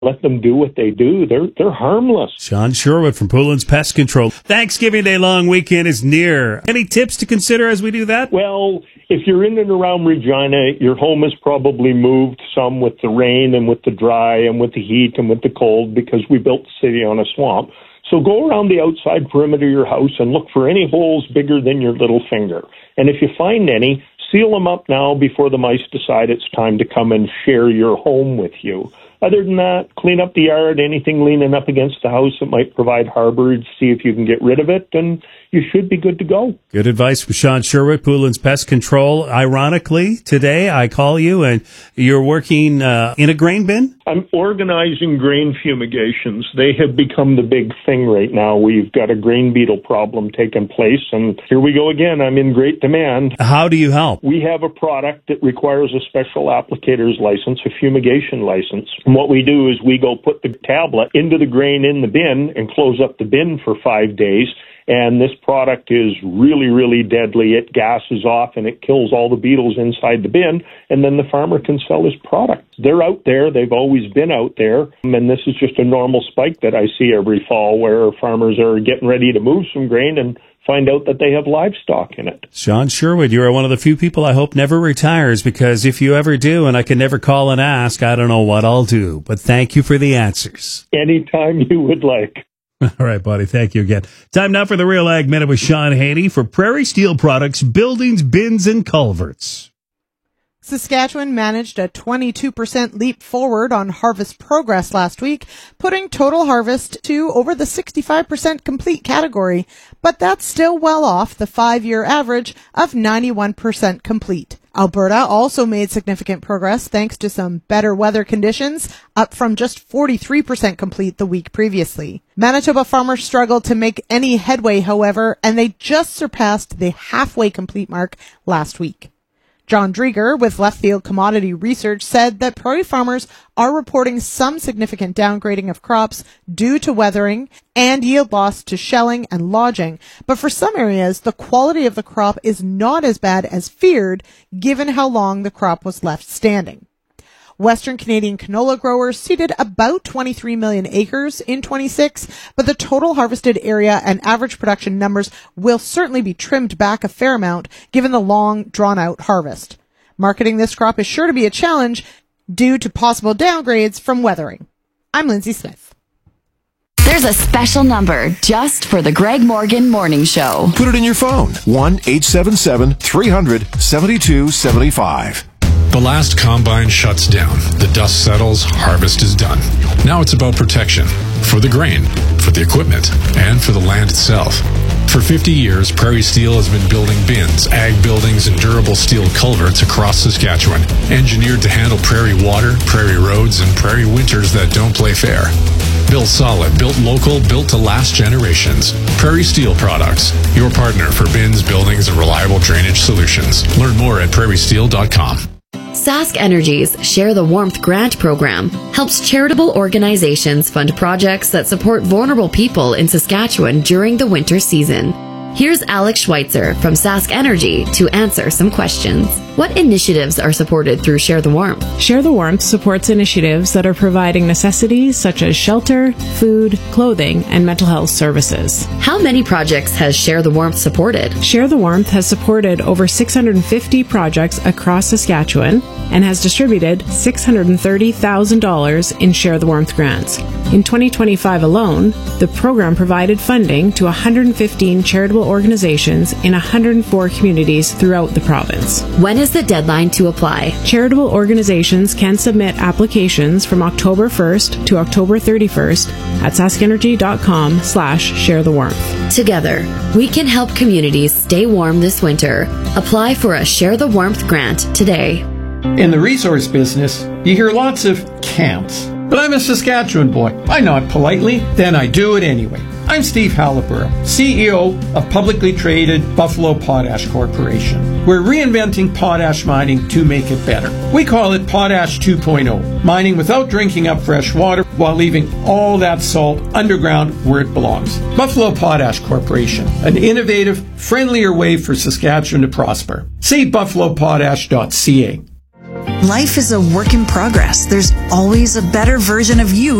let them do what they do. They're harmless. Sean Sherwood from Poulin's Pest Control. Thanksgiving Day long weekend is near. Any tips to consider as we do that? Well, if you're in and around Regina, your home is probably moved some with the rain and with the dry and with the heat and with the cold because we built the city on a swamp. So go around the outside perimeter of your house and look for any holes bigger than your little finger. And if you find any, seal them up now before the mice decide it's time to come and share your home with you. Other than that, clean up the yard, anything leaning up against the house that might provide harborage, see if you can get rid of it, and you should be good to go. Good advice from Sean Sherwood, Poulin's Pest Control. Ironically, today I call you and you're working in a grain bin? I'm organizing grain fumigations. They have become the big thing right now. We've got a grain beetle problem taking place, and here we go again. I'm in great demand. How do you help? We have a product that requires a special applicator's license, a fumigation license. And what we do is we go put the tablet into the grain in the bin and close up the bin for 5 days. And this product is really, really deadly. It gases off and it kills all the beetles inside the bin, and then the farmer can sell his product. They're out there. They've always been out there. And this is just a normal spike that I see every fall where farmers are getting ready to move some grain and find out that they have livestock in it. Sean Sherwood, you are one of the few people I hope never retires, because if you ever do and I can never call and ask, I don't know what I'll do. But thank you for the answers. Anytime you would like. All right, buddy. Thank you again. Time now for the Real Ag Minute with Sean Haney for Prairie Steel Products, Buildings, Bins, and Culverts. Saskatchewan managed a 22% leap forward on harvest progress last week, putting total harvest to over the 65% complete category, but that's still well off the 5-year average of 91% complete. Alberta also made significant progress thanks to some better weather conditions, up from just 43% complete the week previously. Manitoba farmers struggled to make any headway, however, and they just surpassed the halfway complete mark last week. John Drieger with Leftfield Commodity Research said that prairie farmers are reporting some significant downgrading of crops due to weathering and yield loss to shelling and lodging. But for some areas, the quality of the crop is not as bad as feared, given how long the crop was left standing. Western Canadian canola growers seeded about 23 million acres in 26, but the total harvested area and average production numbers will certainly be trimmed back a fair amount given the long, drawn-out harvest. Marketing this crop is sure to be a challenge due to possible downgrades from weathering. I'm Lindsay Smith. There's a special number just for the Greg Morgan Morning Show. Put it in your phone. 1-877-300-7275. The last combine shuts down. The dust settles. Harvest is done. Now it's about protection for the grain, for the equipment, and for the land itself. For 50 years, Prairie Steel has been building bins, ag buildings, and durable steel culverts across Saskatchewan, engineered to handle prairie water, prairie roads, and prairie winters that don't play fair. Built solid, built local, built to last generations. Prairie Steel Products, your partner for bins, buildings, and reliable drainage solutions. Learn more at prairiesteel.com. Sask Energy's Share the Warmth grant program helps charitable organizations fund projects that support vulnerable people in Saskatchewan during the winter season. Here's Alex Schweitzer from Sask Energy to answer some questions. What initiatives are supported through Share the Warmth? Share the Warmth supports initiatives that are providing necessities such as shelter, food, clothing, and mental health services. How many projects has Share the Warmth supported? Share the Warmth has supported over 650 projects across Saskatchewan and has distributed $630,000 in Share the Warmth grants. In 2025 alone, the program provided funding to 115 charitable organizations in 104 communities throughout the province. When is the deadline to apply? Charitable organizations can submit applications from October 1st to October 31st at saskenergy.com/sharethewarmth. Together, we can help communities stay warm this winter. Apply for a Share the Warmth grant today. In the resource business, you hear lots of can'ts. But I'm a Saskatchewan boy. I nod politely, then I do it anyway. I'm Steve Halliburton, CEO of publicly traded Buffalo Potash Corporation. We're reinventing potash mining to make it better. We call it Potash 2.0, mining without drinking up fresh water while leaving all that salt underground where it belongs. Buffalo Potash Corporation, an innovative, friendlier way for Saskatchewan to prosper. See buffalopotash.ca. Life is a work in progress. There's always a better version of you